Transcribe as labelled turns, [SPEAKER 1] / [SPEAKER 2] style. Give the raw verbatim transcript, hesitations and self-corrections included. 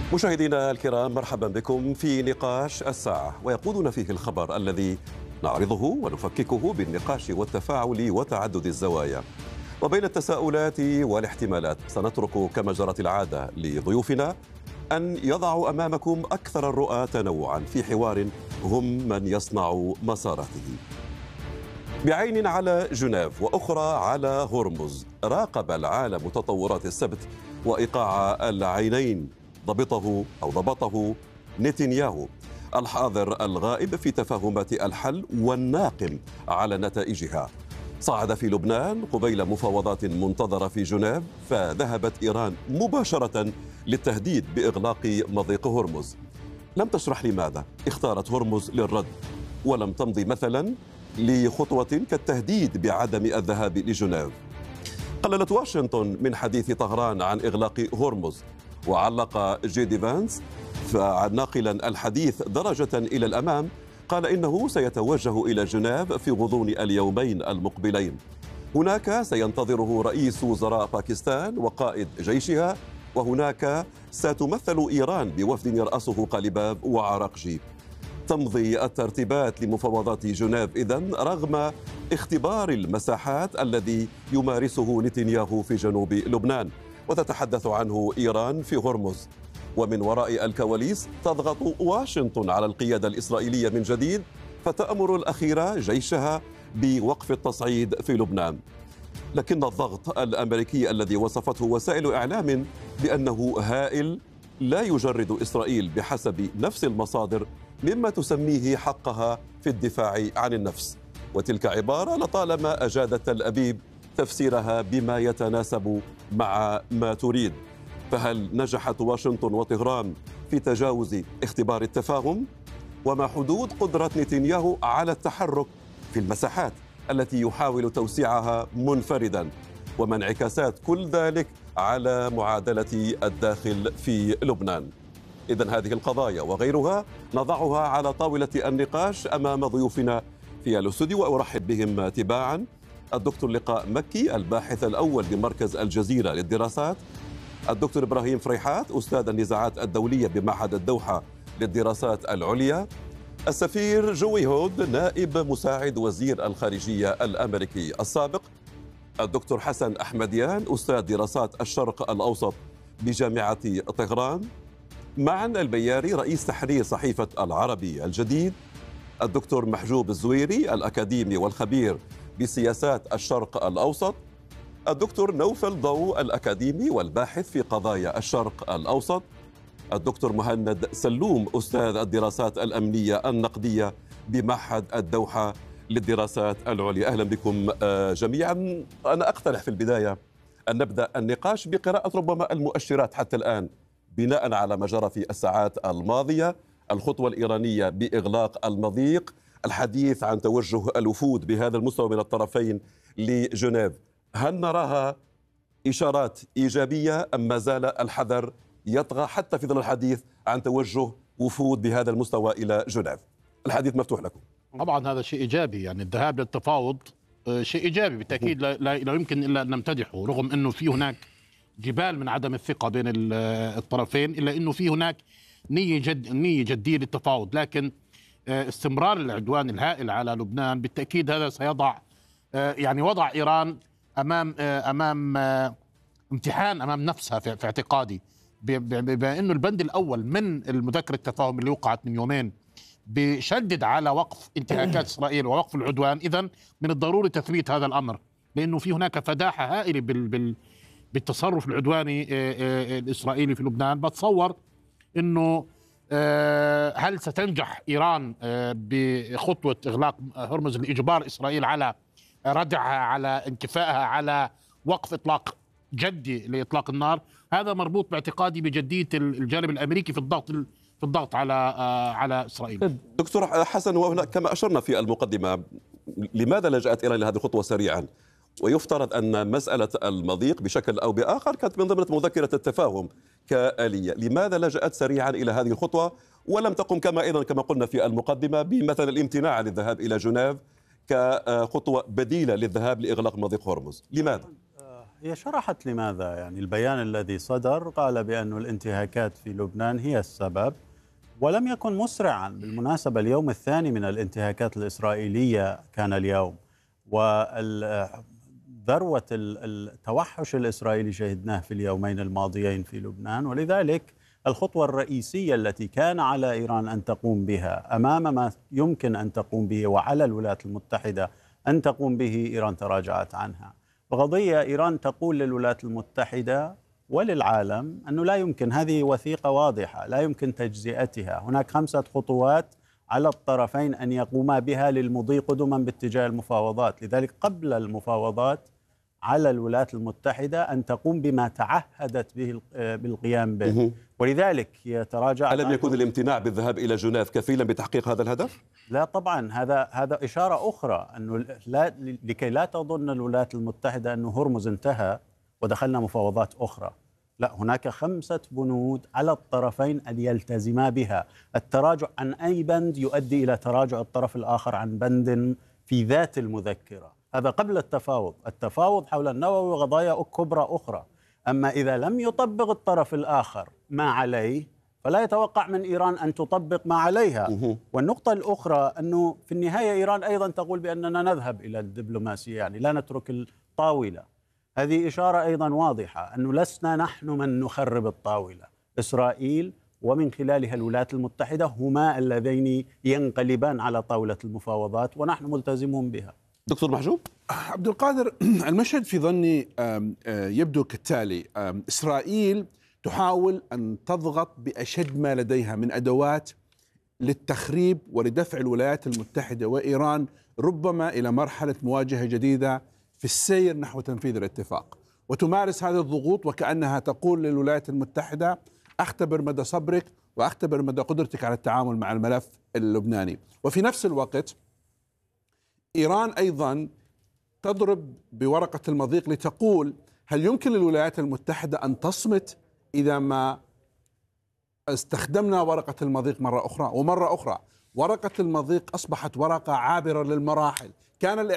[SPEAKER 1] مشاهدينا الكرام، مرحبا بكم في نقاش الساعة، ويقودنا فيه الخبر الذي نعرضه ونفككه بالنقاش والتفاعل وتعدد الزوايا. وبين التساؤلات والاحتمالات سنترك كما جرت العادة لضيوفنا أن يضعوا أمامكم أكثر الرؤى تنوعا في حوار هم من يصنع مساراته. بعين على جنيف وأخرى على هرمز، راقب العالم تطورات السبت وإيقاع العينين ضبطه أو ضبطه نتنياهو الحاضر الغائب في تفاهمات الحل والناقم على نتائجها. صعد في لبنان قبيل مفاوضات منتظرة في جنيف، فذهبت إيران مباشرة للتهديد بإغلاق مضيق هرمز. لم تشرح لماذا اختارت هرمز للرد، ولم تمضي مثلا لخطوة كالتهديد بعدم الذهاب لجنيف. قللت واشنطن من حديث طهران عن إغلاق هرمز، وعلق جيدي فانس ناقلا الحديث درجة إلى الأمام، قال إنه سيتوجه إلى جنيف في غضون اليومين المقبلين. هناك سينتظره رئيس وزراء باكستان وقائد جيشها، وهناك ستمثل إيران بوفد يرأسه قليباف وعراقجي. تمضي الترتيبات لمفاوضات جنيف إذن رغم اختبار المساحات الذي يمارسه نتنياهو في جنوب لبنان، وتتحدث عنه إيران في هرمز. ومن وراء الكواليس تضغط واشنطن على القيادة الإسرائيلية من جديد، فتأمر الأخيرة جيشها بوقف التصعيد في لبنان. لكن الضغط الأمريكي الذي وصفته وسائل إعلام بأنه هائل لا يجرد إسرائيل بحسب نفس المصادر مما تسميه حقها في الدفاع عن النفس، وتلك عبارة لطالما أجادت تل أبيب تفسيرها بما يتناسب مع ما تريد. فهل نجحت واشنطن وطهران في تجاوز اختبار التفاهم؟ وما حدود قدرة نتنياهو على التحرك في المساحات التي يحاول توسيعها منفردا؟ وما انعكاسات كل ذلك على معادلة الداخل في لبنان؟ إذن هذه القضايا وغيرها نضعها على طاولة النقاش أمام ضيوفنا في الاستوديو، وأرحب بهم تباعا: الدكتور لقاء مكي الباحث الأول بمركز الجزيرة للدراسات، الدكتور إبراهيم فريحات أستاذ النزاعات الدولية بمعهد الدوحة للدراسات العليا، السفير جوي هود نائب مساعد وزير الخارجية الأمريكي السابق، الدكتور حسن أحمديان أستاذ دراسات الشرق الأوسط بجامعة طهران، معن البياري رئيس تحرير صحيفة العربي الجديد، الدكتور محجوب الزويري الأكاديمي والخبير بسياسات الشرق الأوسط، الدكتور نوفل ضو الأكاديمي والباحث في قضايا الشرق الأوسط، الدكتور مهند سلوم أستاذ الدراسات الأمنية النقدية بمعهد الدوحة للدراسات العليا. أهلا بكم جميعا. أنا أقترح في البداية أن نبدأ النقاش بقراءة ربما المؤشرات حتى الآن بناء على ما جرى في الساعات الماضية: الخطوة الإيرانية بإغلاق المضيق، الحديث عن توجه الوفود بهذا المستوى من الطرفين لجنيف. هل نراها إشارات إيجابية أم ما زال الحذر يطغى حتى في ظل الحديث عن توجه وفود بهذا المستوى إلى جنيف؟ الحديث مفتوح لكم.
[SPEAKER 2] طبعا هذا شيء إيجابي، يعني الذهاب للتفاوض شيء إيجابي بالتأكيد، لا, لا يمكن إلا أن نمتدحه، رغم أنه في هناك جبال من عدم الثقة بين الطرفين، إلا أنه في هناك نية جد نية جدية للتفاوض. لكن استمرار العدوان الهائل على لبنان بالتأكيد هذا سيضع يعني وضع إيران أمام أمام امتحان أمام نفسها في اعتقادي، بما أنه البند الأول من المذكرة التفاهم اللي وقعت من يومين بيشدد على وقف انتهاكات إسرائيل ووقف العدوان. إذن من الضروري تثبيت هذا الأمر، لأنه في هناك فداحة هائلة بال بال بالتصرف العدواني الإسرائيلي في لبنان. بتصور أنه هل ستنجح إيران بخطوة إغلاق هرمز لإجبار إسرائيل على ردعها، على انكفائها، على وقف إطلاق جدي لإطلاق النار؟ هذا مربوط باعتقادي بجدية الجانب الأمريكي في الضغط في الضغط على على إسرائيل.
[SPEAKER 1] دكتور حسن، وهنا كما أشرنا في المقدمة، لماذا لجأت إيران لهذه الخطوة سريعا؟ ويفترض أن مسألة المضيق بشكل أو بآخر كانت من ضمن مذكرة التفاهم كآلية. لماذا لجأت سريعا إلى هذه الخطوة ولم تقم كما أيضا كما قلنا في المقدمة بمثلا الامتناع عن الذهاب إلى جنيف كخطوة بديلة للذهاب لإغلاق مضيق هرمز؟ لماذا؟
[SPEAKER 3] هي شرحت لماذا. يعني البيان الذي صدر قال بأن الانتهاكات في لبنان هي السبب، ولم يكن مسرعا. بالمناسبة اليوم الثاني من الانتهاكات الإسرائيلية كان اليوم، وذروة التوحش الإسرائيلي شهدناه في اليومين الماضيين في لبنان. ولذلك الخطوة الرئيسية التي كان على إيران أن تقوم بها أمام ما يمكن أن تقوم به وعلى الولايات المتحدة أن تقوم به، إيران تراجعت عنها. بقضية إيران تقول للولايات المتحدة وللعالم أنه لا يمكن، هذه وثيقة واضحة لا يمكن تجزئتها، هناك خمسة خطوات على الطرفين أن يقوما بها للمضي قدما باتجاه المفاوضات. لذلك قبل المفاوضات على الولايات المتحدة أن تقوم بما تعهدت به بالقيام به، ولذلك هي تراجعت.
[SPEAKER 1] ألم يكن الامتناع بالذهاب إلى جنيف كفيلا بتحقيق هذا الهدف؟
[SPEAKER 3] لا طبعا، هذا هذا إشارة أخرى أنه لا، لكي لا تظن الولايات المتحدة أنه هرمز انتهى ودخلنا مفاوضات أخرى. لا، هناك خمسة بنود على الطرفين أن يلتزما بها. التراجع عن أي بند يؤدي إلى تراجع الطرف الآخر عن بند في ذات المذكرة. هذا قبل التفاوض. التفاوض حول النووي وقضايا كبرى أخرى. أما إذا لم يطبق الطرف الآخر ما عليه فلا يتوقع من إيران أن تطبق ما عليها. والنقطة الأخرى أنه في النهاية إيران أيضا تقول بأننا نذهب إلى الدبلوماسية، يعني لا نترك الطاولة. هذه إشارة أيضا واضحة أنه لسنا نحن من نخرب الطاولة، إسرائيل ومن خلالها الولايات المتحدة هما اللذين ينقلبان على طاولة المفاوضات ونحن ملتزمون بها.
[SPEAKER 1] دكتور محجوب.
[SPEAKER 4] عبد القادر، المشهد في ظني يبدو كالتالي: إسرائيل تحاول أن تضغط بأشد ما لديها من أدوات للتخريب ولدفع الولايات المتحدة وإيران ربما إلى مرحلة مواجهة جديدة في السير نحو تنفيذ الاتفاق، وتمارس هذه الضغوط وكأنها تقول للولايات المتحدة أختبر مدى صبرك وأختبر مدى قدرتك على التعامل مع الملف اللبناني. وفي نفس الوقت إيران أيضا تضرب بورقة المضيق لتقول هل يمكن للولايات المتحدة أن تصمت إذا ما استخدمنا ورقة المضيق مرة أخرى ومرة أخرى؟ ورقة المضيق أصبحت ورقة عابرة للمراحل. كان